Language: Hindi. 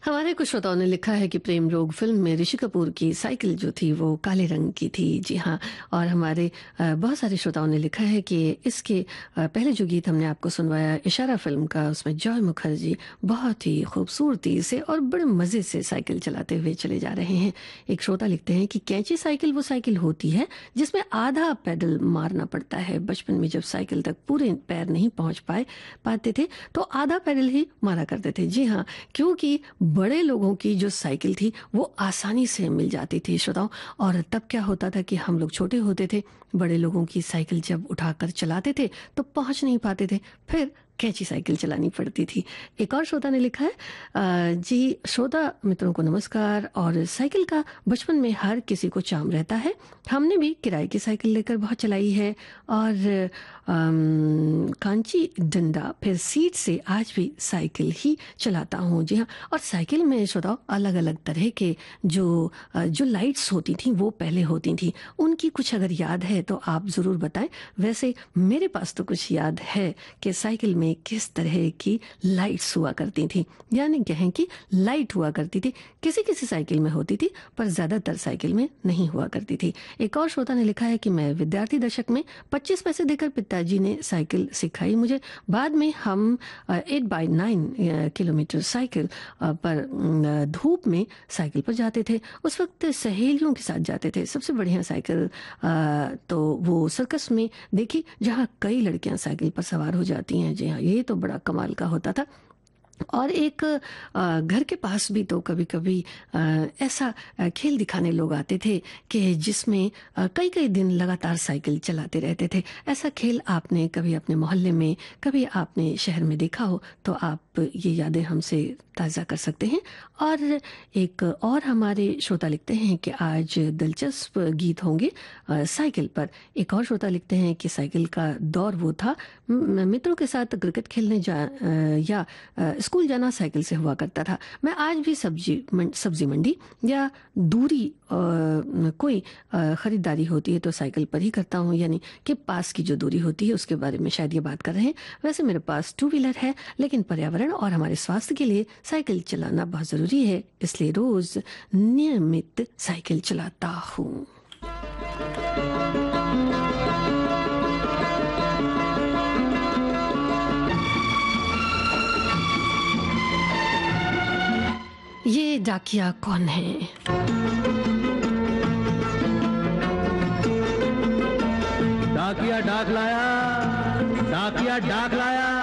हमारे कुछ श्रोताओं ने लिखा है कि प्रेम रोग फिल्म में ऋषि कपूर की साइकिल जो थी वो काले रंग की थी। जी हाँ। और हमारे बहुत सारे श्रोताओं ने लिखा है कि इसके पहले जो गीत हमने आपको सुनवाया इशारा फिल्म का, उसमें जॉय मुखर्जी बहुत ही खूबसूरती से और बड़े मज़े से साइकिल चलाते हुए चले जा रहे हैं। एक श्रोता लिखते हैं कि कैंची साइकिल वो साइकिल होती है जिसमें आधा पैडल मारना पड़ता है। बचपन में जब साइकिल तक पूरे पैर नहीं पहुंच पाते थे तो आधा पैडल ही मारा करते थे। जी हाँ, क्योंकि बड़े लोगों की जो साइकिल थी वो आसानी से मिल जाती थी श्रोताओं। और तब क्या होता था कि हम लोग छोटे होते थे, बड़े लोगों की साइकिल जब उठाकर चलाते थे तो पहुंच नहीं पाते थे, फिर कैंची साइकिल चलानी पड़ती थी। एक और श्रोता ने लिखा है, जी श्रोता मित्रों को नमस्कार। और साइकिल का बचपन में हर किसी को चाम रहता है। हमने भी किराए की साइकिल लेकर बहुत चलाई है और कांची डंडा फिर सीट से आज भी साइकिल ही चलाता हूँ। जी हाँ। और साइकिल में श्रोताओं अलग अलग तरह के जो लाइट्स होती थी वो पहले होती थी, उनकी कुछ अगर याद है तो आप ज़रूर बताएं। वैसे मेरे पास तो कुछ याद है कि साइकिल में किस तरह की लाइट्स हुआ करती थी, यानी कहें कि लाइट हुआ करती थी। किसी किसी साइकिल में होती थी पर ज्यादातर साइकिल में नहीं हुआ करती थी। एक और श्रोता ने लिखा है कि मैं विद्यार्थी दशक में 25 पैसे देकर पिताजी ने साइकिल सिखाई मुझे। बाद में हम 8x9 किलोमीटर साइकिल पर धूप में साइकिल पर जाते थे। उस वक्त सहेलियों के साथ जाते थे। सबसे बढ़िया साइकिल तो वो सर्कस में देखी जहाँ कई लड़कियां साइकिल पर सवार हो जाती हैं। जी हाँ, ये तो बड़ा कमाल का होता था। और एक घर के पास भी तो कभी कभी ऐसा खेल दिखाने लोग आते थे कि जिसमें कई कई दिन लगातार साइकिल चलाते रहते थे। ऐसा खेल आपने कभी अपने मोहल्ले में, कभी आपने शहर में देखा हो तो आप ये यादें हमसे ताज़ा कर सकते हैं। और एक और हमारे श्रोता लिखते हैं कि आज दिलचस्प गीत होंगे साइकिल पर। एक और श्रोता लिखते हैं कि साइकिल का दौर वो था, मित्रों के साथ क्रिकेट खेलने या स्कूल जाना साइकिल से हुआ करता था। मैं आज भी सब्जी मंडी या दूरी कोई खरीदारी होती है तो साइकिल पर ही करता हूँ, यानी कि पास की जो दूरी होती है उसके बारे में शायद ये बात कर रहे हैं। वैसे मेरे पास 2 व्हीलर है, लेकिन पर्यावरण और हमारे स्वास्थ्य के लिए साइकिल चलाना बहुत ज़रूरी है, इसलिए रोज़ नियमित साइकिल चलाता हूँ। ये डाकिया कौन है? डाकिया डाक लाया, डाकिया डाक लाया।